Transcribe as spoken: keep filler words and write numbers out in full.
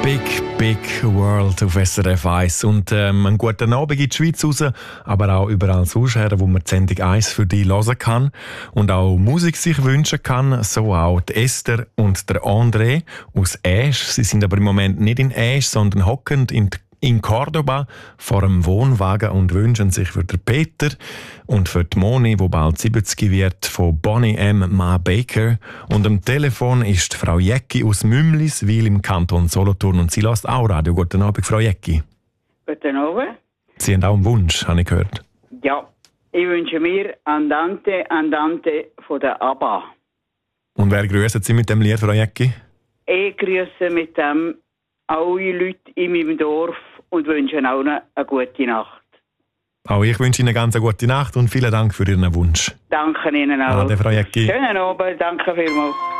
Big, Big World auf S R F eins. Und ähm, einen guten Abend in die Schweiz raus, aber auch überall sonst her, wo man die Sendung eins für dich hören kann und auch Musik sich wünschen kann. So auch die Esther und der André aus Aesch. Sie sind aber im Moment nicht in Aesch, sondern hockend in in Cordoba vor einem Wohnwagen und wünschen sich für den Peter und für die Moni, die bald siebzig wird, von Bonnie M. Ma Baker. Und am Telefon ist Frau Jäcki aus Mümliswil im Kanton Solothurn und sie lässt auch Radio. Guten Abend, Frau Jäcki. Guten Abend. Sie haben auch einen Wunsch, habe ich gehört. Ja, ich wünsche mir Andante, Andante von der ABBA. Und wer grüßt Sie mit dem Lied, Frau Jäcki? Ich grüße mit dem alle Leute in meinem Dorf und wünsche auch eine gute Nacht. Auch ich wünsche Ihnen eine ganz gute Nacht und vielen Dank für Ihren Wunsch. Danke Ihnen auch. Ade, Frau Jäcki. Schönen Abend, danke vielmals.